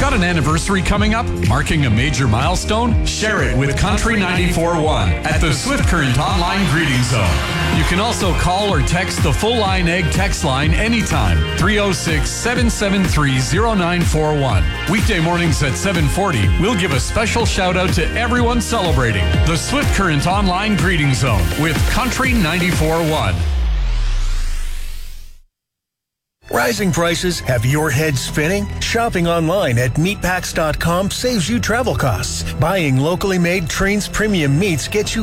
Got an anniversary coming up? Marking a major milestone? Share it with Country 94.1 at the Swift Current Online Greeting Zone. You can also call or text the Full Line Egg text line anytime, 306-773-0941. Weekday mornings at 7:40, we'll give a special shout out to everyone celebrating the Swift Current Online Greeting Zone with Country 94.1. Rising prices have your head spinning? Shopping online at meatpacks.com saves you travel costs. Buying locally made Trains premium meats gets you